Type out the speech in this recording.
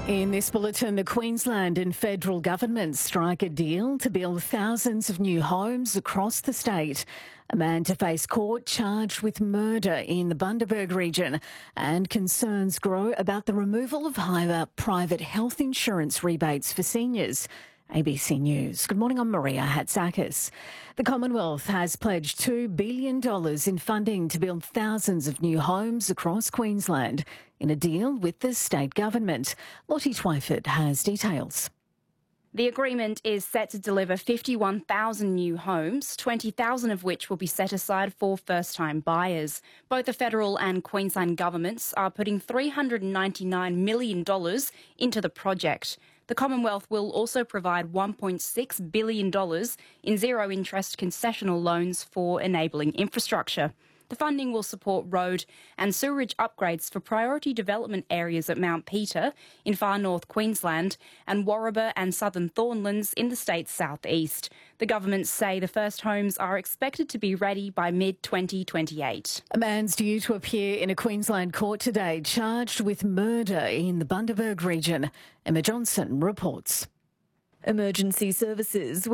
In this bulletin, the Queensland and federal governments strike a deal to build thousands of new homes across the state. A man to face court charged with murder in the Bundaberg region, and concerns grow about the removal of higher private health insurance rebates for seniors. ABC News. Good morning, I'm Maria Hatzakis. The Commonwealth has pledged $2 billion in funding to build thousands of new homes across Queensland in a deal with the state government. Lottie Twyford has details. The agreement is set to deliver 51,000 new homes, 20,000 of which will be set aside for first-time buyers. Both the federal and Queensland governments are putting $399 million into the project. The Commonwealth will also provide $1.6 billion in zero-interest concessional loans for enabling infrastructure. The funding will support road and sewerage upgrades for priority development areas at Mount Peter in far north Queensland and Warraba and southern Thornlands in the state's southeast. The governments say the first homes are expected to be ready by mid-2028. A man's due to appear in a Queensland court today charged with murder in the Bundaberg region. Emma Johnson reports. Emergency services